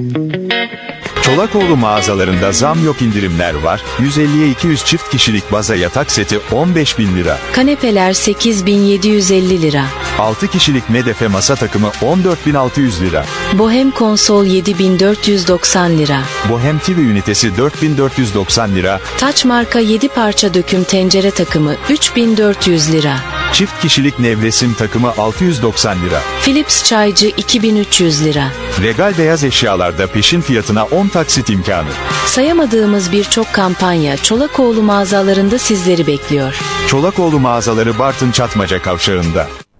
Çolakoğlu mağazalarında zam yok, indirimler var. 150'ye 200 çift kişilik baza yatak seti 15.000 lira. Kanepeler 8.750 lira. 6 kişilik medefe masa takımı 14.600 lira. Bohem konsol 7.490 lira. Bohem TV ünitesi 4.490 lira. Taç marka 7 parça döküm tencere takımı 3.400 lira. Çift kişilik nevresim takımı 690 lira. Philips çaycı 2.300 lira. Regal beyaz eşyalarda peşin fiyatına 10 taksit imkanı. Sayamadığımız birçok kampanya Çolakoğlu mağazalarında sizleri bekliyor. Çolakoğlu mağazaları Bartın Çatmaca Kavşağı'nda.